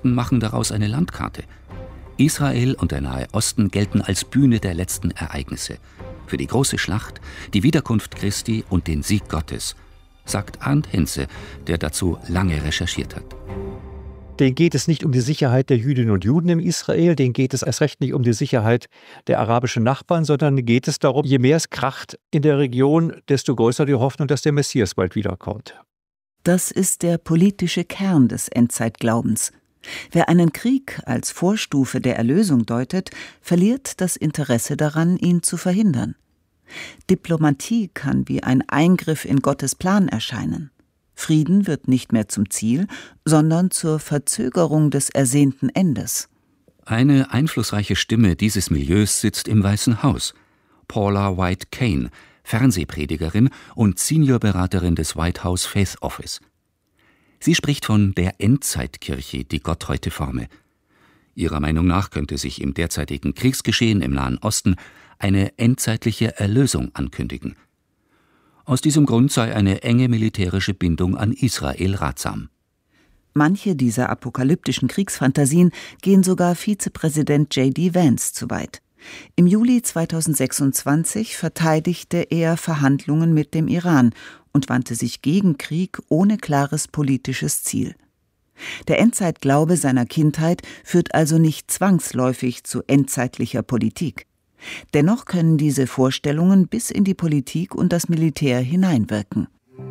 Nachrichten machen daraus eine Landkarte. Israel und der Nahe Osten gelten als Bühne der letzten Ereignisse. Für die große Schlacht, die Wiederkunft Christi und den Sieg Gottes, sagt Arndt Henze, der dazu lange recherchiert hat. Denen geht es nicht um die Sicherheit der Jüdinnen und Juden in Israel, denen geht es erst recht nicht um die Sicherheit der arabischen Nachbarn, sondern geht es darum, je mehr es kracht in der Region, desto größer die Hoffnung, dass der Messias bald wiederkommt. Das ist der politische Kern des Endzeitglaubens. Wer einen Krieg als Vorstufe der Erlösung deutet, verliert das Interesse daran, ihn zu verhindern. Diplomatie kann wie ein Eingriff in Gottes Plan erscheinen. Frieden wird nicht mehr zum Ziel, sondern zur Verzögerung des ersehnten Endes. Eine einflussreiche Stimme dieses Milieus sitzt im Weißen Haus. Paula White Cain, Fernsehpredigerin und Seniorberaterin des White House Faith Office. Sie spricht von der Endzeitkirche, die Gott heute forme. Ihrer Meinung nach könnte sich im derzeitigen Kriegsgeschehen im Nahen Osten eine endzeitliche Erlösung ankündigen. Aus diesem Grund sei eine enge militärische Bindung an Israel ratsam. Manche dieser apokalyptischen Kriegsfantasien gehen sogar Vizepräsident J.D. Vance zu weit. Im Juli 2026 verteidigte er Verhandlungen mit dem Iran und wandte sich gegen Krieg ohne klares politisches Ziel. Der Endzeitglaube seiner Kindheit führt also nicht zwangsläufig zu endzeitlicher Politik. Dennoch können diese Vorstellungen bis in die Politik und das Militär hineinwirken.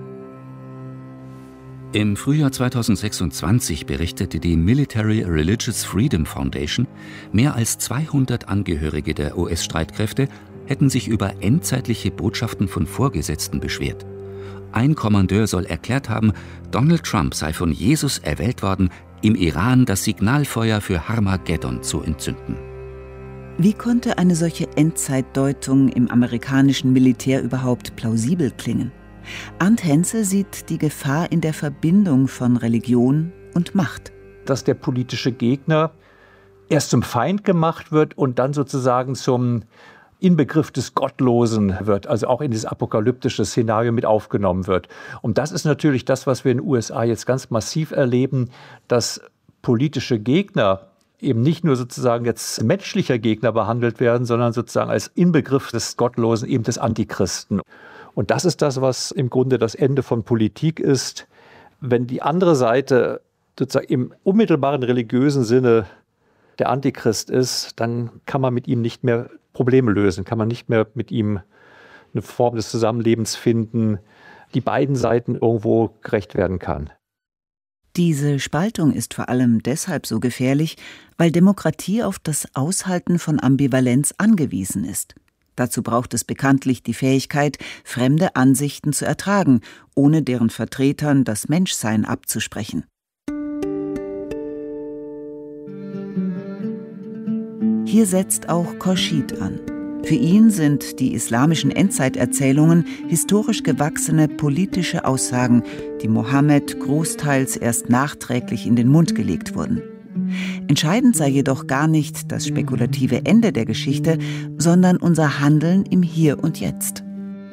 Im Frühjahr 2026 berichtete die Military Religious Freedom Foundation, mehr als 200 Angehörige der US-Streitkräfte hätten sich über endzeitliche Botschaften von Vorgesetzten beschwert. Ein Kommandeur soll erklärt haben, Donald Trump sei von Jesus erwählt worden, im Iran das Signalfeuer für Harmageddon zu entzünden. Wie konnte eine solche Endzeitdeutung im amerikanischen Militär überhaupt plausibel klingen? Arndt Henze sieht die Gefahr in der Verbindung von Religion und Macht. Dass der politische Gegner erst zum Feind gemacht wird und dann sozusagen zum Inbegriff des Gottlosen wird, also auch in dieses apokalyptische Szenario mit aufgenommen wird. Und das ist natürlich das, was wir in den USA jetzt ganz massiv erleben, dass politische Gegner eben nicht nur sozusagen jetzt menschlicher Gegner behandelt werden, sondern sozusagen als Inbegriff des Gottlosen, eben des Antichristen. Und das ist das, was im Grunde das Ende von Politik ist. Wenn die andere Seite sozusagen im unmittelbaren religiösen Sinne der Antichrist ist, dann kann man mit ihm nicht mehr Probleme lösen, kann man nicht mehr mit ihm eine Form des Zusammenlebens finden, die beiden Seiten irgendwo gerecht werden kann. Diese Spaltung ist vor allem deshalb so gefährlich, weil Demokratie auf das Aushalten von Ambivalenz angewiesen ist. Dazu braucht es bekanntlich die Fähigkeit, fremde Ansichten zu ertragen, ohne deren Vertretern das Menschsein abzusprechen. Hier setzt auch Khorshid an. Für ihn sind die islamischen Endzeiterzählungen historisch gewachsene politische Aussagen, die Mohammed großteils erst nachträglich in den Mund gelegt wurden. Entscheidend sei jedoch gar nicht das spekulative Ende der Geschichte, sondern unser Handeln im Hier und Jetzt.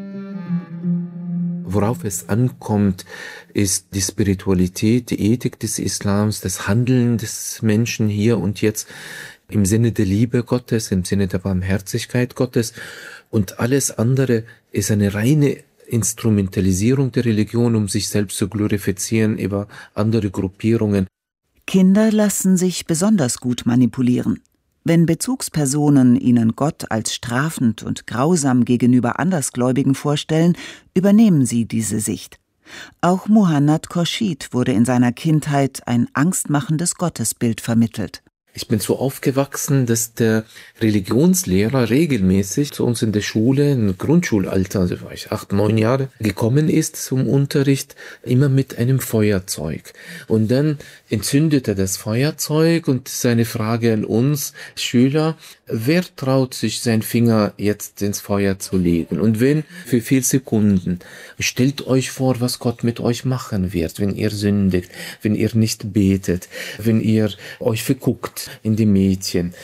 Worauf es ankommt, ist die Spiritualität, die Ethik des Islams, das Handeln des Menschen hier und jetzt im Sinne der Liebe Gottes, im Sinne der Barmherzigkeit Gottes. Und alles andere ist eine reine Instrumentalisierung der Religion, um sich selbst zu glorifizieren über andere Gruppierungen. Kinder lassen sich besonders gut manipulieren. Wenn Bezugspersonen ihnen Gott als strafend und grausam gegenüber Andersgläubigen vorstellen, übernehmen sie diese Sicht. Auch Muhannad Khorshid wurde in seiner Kindheit ein angstmachendes Gottesbild vermittelt. Ich bin so aufgewachsen, dass der Religionslehrer regelmäßig zu uns in der Schule, im Grundschulalter, also war ich 8, 9 Jahre, gekommen ist zum Unterricht, immer mit einem Feuerzeug. Und dann entzündet er das Feuerzeug und seine Frage an uns Schüler, wer traut sich, seinen Finger jetzt ins Feuer zu legen? Und wenn, für 4 Sekunden. Stellt euch vor, was Gott mit euch machen wird, wenn ihr sündigt, wenn ihr nicht betet, wenn ihr euch verguckt in die Mädchen.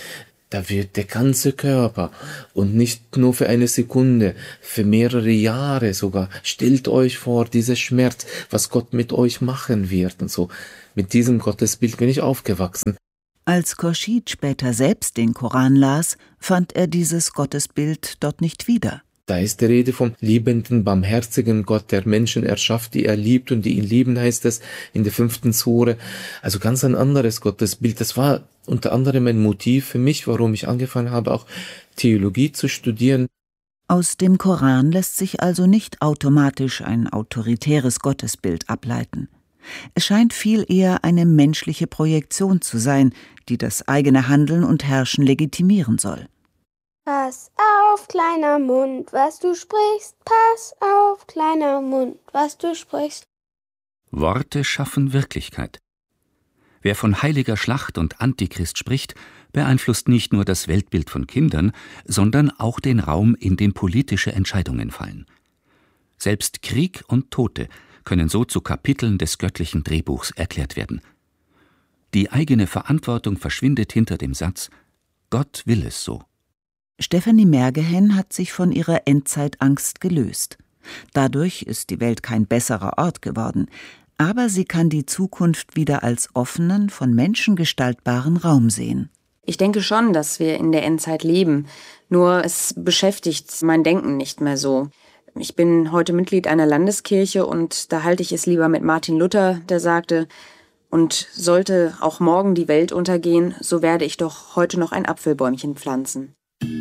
Da wird der ganze Körper und nicht nur für eine Sekunde, für mehrere Jahre sogar. Stellt euch vor, dieser Schmerz, was Gott mit euch machen wird und so. Mit diesem Gottesbild bin ich aufgewachsen. Als Khurshid später selbst den Koran las, fand er dieses Gottesbild dort nicht wieder. Da ist die Rede vom liebenden, barmherzigen Gott, der Menschen erschafft, die er liebt und die ihn lieben, heißt es in der 5. Sure. Also ganz ein anderes Gottesbild. Das war unter anderem ein Motiv für mich, warum ich angefangen habe, auch Theologie zu studieren. Aus dem Koran lässt sich also nicht automatisch ein autoritäres Gottesbild ableiten. Es scheint viel eher eine menschliche Projektion zu sein, die das eigene Handeln und Herrschen legitimieren soll. Pass auf, kleiner Mund, was du sprichst. Pass auf, kleiner Mund, was du sprichst. Worte schaffen Wirklichkeit. Wer von heiliger Schlacht und Antichrist spricht, beeinflusst nicht nur das Weltbild von Kindern, sondern auch den Raum, in dem politische Entscheidungen fallen. Selbst Krieg und Tote können so zu Kapiteln des göttlichen Drehbuchs erklärt werden. Die eigene Verantwortung verschwindet hinter dem Satz: Gott will es so. Stefanie Mergehen hat sich von ihrer Endzeitangst gelöst. Dadurch ist die Welt kein besserer Ort geworden, aber sie kann die Zukunft wieder als offenen, von Menschen gestaltbaren Raum sehen. Ich denke schon, dass wir in der Endzeit leben, nur es beschäftigt mein Denken nicht mehr so. Ich bin heute Mitglied einer Landeskirche und da halte ich es lieber mit Martin Luther, der sagte: Und sollte auch morgen die Welt untergehen, so werde ich doch heute noch ein Apfelbäumchen pflanzen.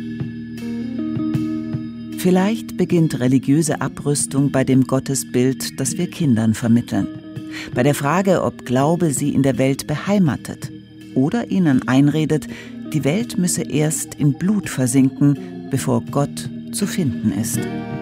Vielleicht beginnt religiöse Abrüstung bei dem Gottesbild, das wir Kindern vermitteln. Bei der Frage, ob Glaube sie in der Welt beheimatet oder ihnen einredet, die Welt müsse erst in Blut versinken, bevor Gott zu finden ist.